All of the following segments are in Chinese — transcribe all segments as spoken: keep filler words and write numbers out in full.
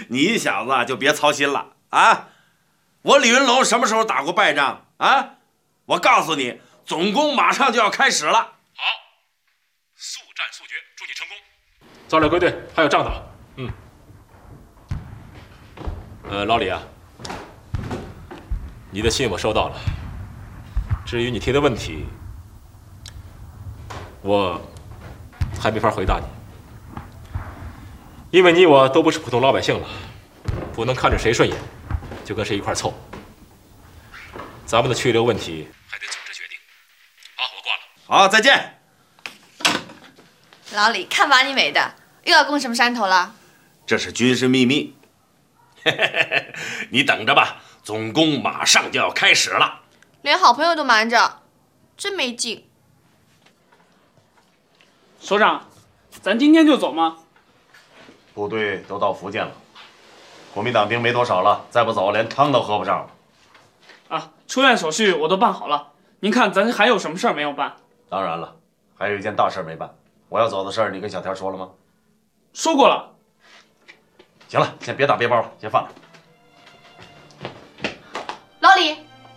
你小子就别操心了啊！我李云龙什么时候打过败仗啊？我告诉你，总攻马上就要开始了。 好，速战速决，祝你成功。造料归队，还有账打。嗯。呃，老李啊，你的信我收到了。至于你提的问题，我还没法回答你，因为你我都不是普通老百姓了，不能看着谁顺眼就跟谁一块凑。咱们的去留问题还得组织决定。好，我挂了。 好，再见。 老李，看把你美的，又要攻什么山头了？ 这是军事秘密。你等着吧，总攻马上就要开始了。 连好朋友都瞒着，真没劲。 首长，咱今天就走吗？ 部队都到福建了，国民党兵没多少了，再不走连汤都喝不上了。 啊，出院手续我都办好了，您看咱还有什么事儿没有办？ 当然了，还有一件大事没办。我要走的事儿，你跟小田说了吗？ 说过了。 行了，先别打背包了，先放着。 老李，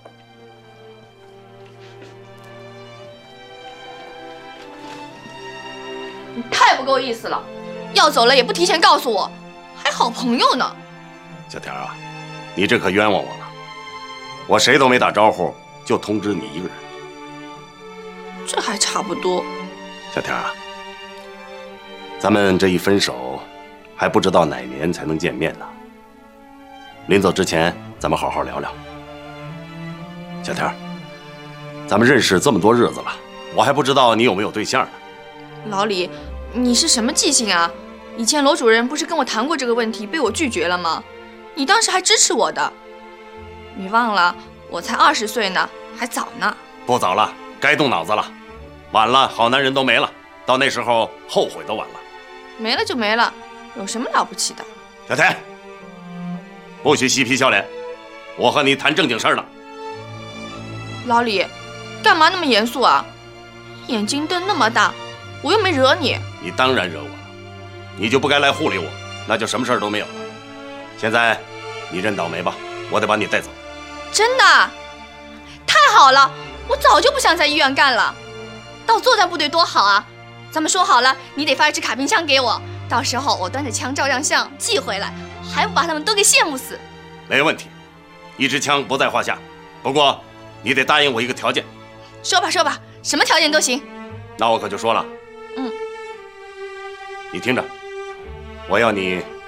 你太不够意思了，要走了也不提前告诉我，还好朋友呢。 小田啊，你这可冤枉我了，我谁都没打招呼，就通知你一个人。 这还差不多。 小田啊，咱们这一分手，还不知道哪年才能见面呢。临走之前，咱们好好聊聊。小田，咱们认识这么多日子了，我还不知道你有没有对象呢。 老李，你是什么记性啊？以前罗主任不是跟我谈过这个问题，被我拒绝了吗？你当时还支持我的，你忘了？我才二十岁呢，还早呢。 不早了，该动脑子了。晚了，好男人都没了，到那时候后悔都晚了。 没了就没了，有什么了不起的？ 小田，不许嬉皮笑脸，我和你谈正经事儿呢。 老李，干嘛那么严肃啊？眼睛瞪那么大，我又没惹你。 你当然惹我了，你就不该来护理我，那就什么事儿都没有了。现在你认倒霉吧，我得把你带走。 真的？太好了，我早就不想在医院干了。到作战部队多好啊！咱们说好了，你得发一支卡宾枪给我，到时候我端着枪照张相寄回来，还不把他们都给羡慕死？ 没问题，一支枪不在话下。不过你得答应我一个条件。 说吧说吧，什么条件都行。 那我可就说了。 嗯。 你听着，我要你